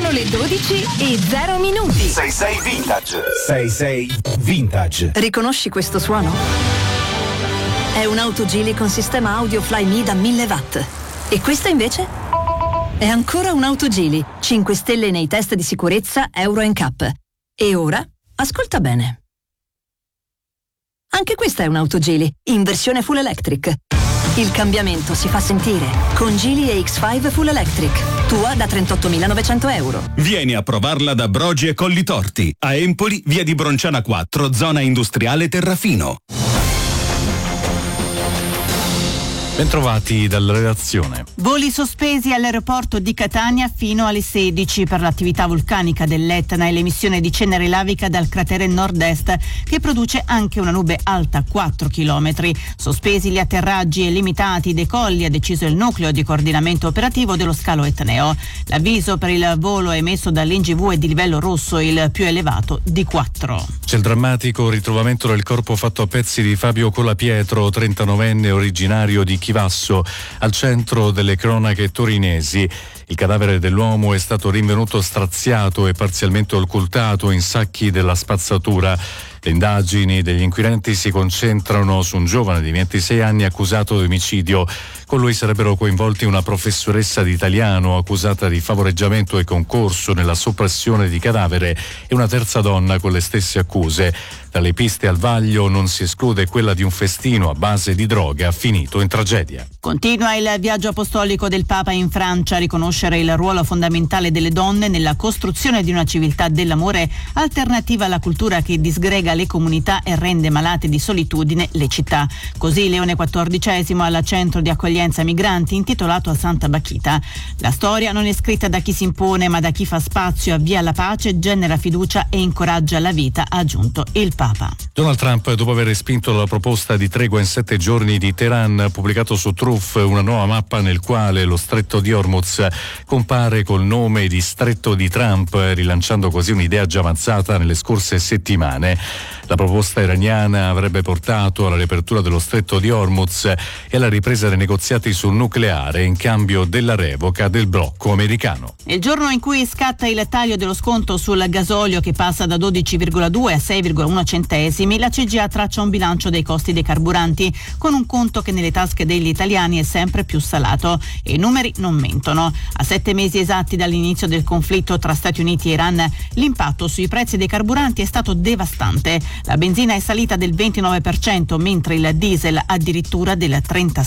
Sono le 12:00. 66 Vintage. 66 Vintage. Riconosci questo suono? È un'auto Geely con sistema audio Flyme da 1000 watt. E questa invece? È ancora un'auto Geely, 5 stelle nei test di sicurezza Euro NCAP. E ora, ascolta bene. Anche questa è un'auto Geely, in versione full electric. Il cambiamento si fa sentire con Geely EX5 Full Electric. Tua da 38.900 euro. Vieni a provarla da Brogi e Collitorti. A Empoli, via di Bronciana 4, zona industriale Terrafino. Bentrovati dalla redazione. Voli sospesi all'aeroporto di Catania fino alle 16 per l'attività vulcanica dell'Etna e l'emissione di cenere lavica dal cratere nord-est che produce anche una nube alta 4 km. Sospesi gli atterraggi e limitati i decolli, ha deciso il nucleo di coordinamento operativo dello scalo etneo. L'avviso per il volo emesso dall'NGV è di livello rosso, il più elevato di 4. C'è il drammatico ritrovamento del corpo fatto a pezzi di Fabio Colapietro, 39enne originario di Chivasso, al centro delle cronache torinesi. Il cadavere dell'uomo è stato rinvenuto straziato e parzialmente occultato in sacchi della spazzatura. Le indagini degli inquirenti si concentrano su un giovane di 26 anni accusato di omicidio. Con lui sarebbero coinvolti una professoressa di italiano accusata di favoreggiamento e concorso nella soppressione di cadavere e una terza donna con le stesse accuse. Dalle piste al vaglio non si esclude quella di un festino a base di droga finito in tragedia. Continua il viaggio apostolico del Papa in Francia a riconoscere il ruolo fondamentale delle donne nella costruzione di una civiltà dell'amore alternativa alla cultura che disgrega le comunità e rende malate di solitudine le città. Così Leone XIV al centro di accoglienza migranti intitolato a Santa Bachita. La storia non è scritta da chi si impone ma da chi fa spazio, avvia la pace, genera fiducia e incoraggia la vita, ha aggiunto il Papa. Donald Trump, dopo aver respinto la proposta di tregua in 7 giorni di Teheran, ha pubblicato su Truth una nuova mappa nel quale lo stretto di Hormuz compare col nome di Stretto di Trump, rilanciando così un'idea già avanzata nelle scorse settimane. La proposta iraniana avrebbe portato alla riapertura dello Stretto di Hormuz e alla ripresa dei negoziati sul nucleare in cambio della revoca del blocco americano. Il giorno in cui scatta il taglio dello sconto sul gasolio che passa da 12,2 a 6,1 centesimi, la CGIA traccia un bilancio dei costi dei carburanti con un conto che nelle tasche degli italiani è sempre più salato e i numeri non mentono. A 7 mesi esatti dall'inizio del conflitto tra Stati Uniti e Iran, l'impatto sui prezzi dei carburanti è stato devastante. La benzina è salita del 29%, mentre il diesel addirittura del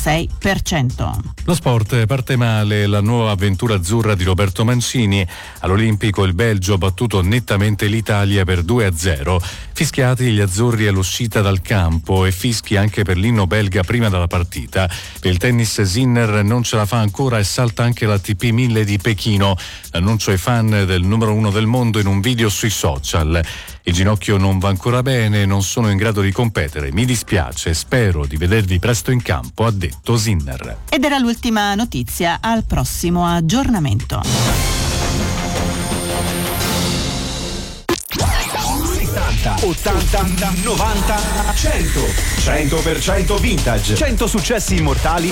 36%. Lo sport parte male, la nuova avventura azzurra di Roberto Mancini. All'Olimpico il Belgio ha battuto nettamente l'Italia per 2-0. Fischiati gli azzurri all'uscita dal campo e fischi anche per l'inno belga prima della partita. Per il tennis Sinner non ce la fa ancora e salta anche l'ATP 1000 di Pechino. L'annuncio ai fan del numero 1 del mondo in un video sui social. Il ginocchio non va ancora bene, non sono in grado di competere, mi dispiace, spero di vedervi presto in campo, ha detto Sinner. Ed era l'ultima notizia, al prossimo aggiornamento. 80, 90, 100. 100% vintage. 100 successi immortali